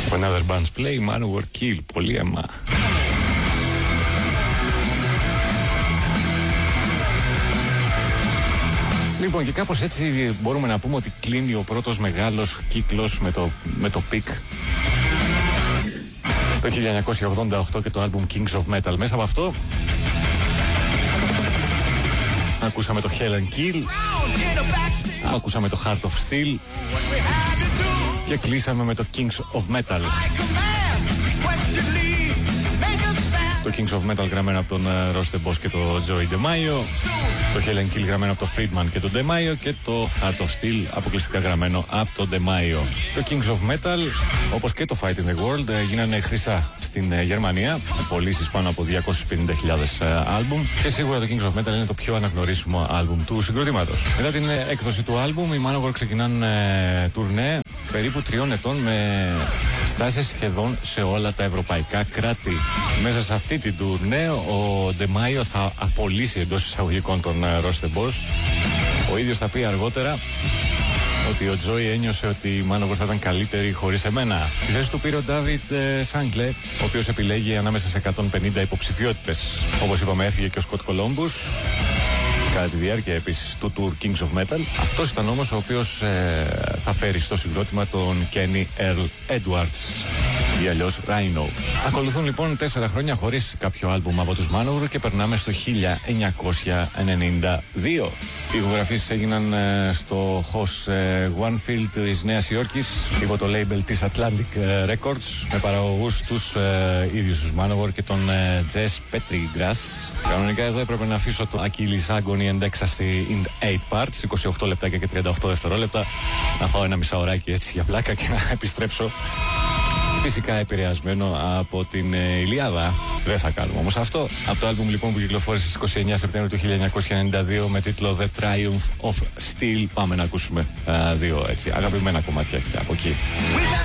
When other bands play, Manowar kill. Πολύ αίμα. Λοιπόν, και κάπως έτσι μπορούμε να πούμε ότι κλείνει ο πρώτος μεγάλος κύκλος με το Peak το 1988 και το άλμπουμ Kings of Metal. Μέσα από αυτό ακούσαμε το Hell and Kill, ακούσαμε το Heart of Steel και κλείσαμε με το Kings of Metal. Το Kings of Metal γραμμένο από τον Ross the Boss και το Joey DeMaio, το Hell and Kill γραμμένο από τον Friedman και τον DeMaio και το Heart of Steel αποκλειστικά γραμμένο από τον DeMaio. Το Kings of Metal, όπως και το Fight in the World, γίνανε χρυσά στην Γερμανία, πωλήσεις πάνω από 250.000 άλμπουμ και σίγουρα το Kings of Metal είναι το πιο αναγνωρίσιμο άλμπουμ του συγκροτήματος. Μετά την έκδοση του άλμπουμ, οι Manowar ξεκινάνε τουρνέ περίπου 3 ετών με στάσεις σχεδόν σε όλα τα ευρωπαϊκά κράτη. Μέσα σε αυτή την τουρνέ ο DeMaio θα απολύσει εντός εισαγωγικών τον Ross the Boss. Ο ίδιος θα πει αργότερα ότι ο Joey ένιωσε ότι η Manowar θα ήταν καλύτερη χωρίς εμένα. Στη θέση του πήρε ο David Sangle, ο οποίος επιλέγει ανάμεσα σε 150 υποψηφιότητες. Όπως είπαμε, έφυγε και ο Scott Columbus κατά τη διάρκεια επίσης του tour Kings of Metal. Αυτός ήταν όμως ο οποίος θα φέρει στο συγκρότημα τον Kenny Earl Edwards ή αλλιώς Rhino. Ακολουθούν λοιπόν 4 χρόνια χωρίς κάποιο άλμπουμ από τους Manowar και περνάμε στο 1992. Οι ηχογραφήσεις έγιναν στο Hoss Onefield της Νέας Υόρκης υπό το label της Atlantic Records με παραγωγούς τους ίδιους τους Manowar και τον Jess Petrigrass. Κανονικά εδώ έπρεπε να αφήσω το Achilles Agony and Ecstasy in 8 parts, 28 λεπτάκια και 38 δευτερόλεπτα, να φάω ένα μισάωράκι έτσι για πλάκα και να επιστρέψω. Φυσικά επηρεασμένο από την Ηλιάδα. Δεν θα κάνουμε όμως αυτό. Από το άλμπουμ λοιπόν που κυκλοφόρησε στις 29 Σεπτέμβριου του 1992 με τίτλο The Triumph of Steel, πάμε να ακούσουμε δύο έτσι αγαπημένα κομμάτια από εκεί.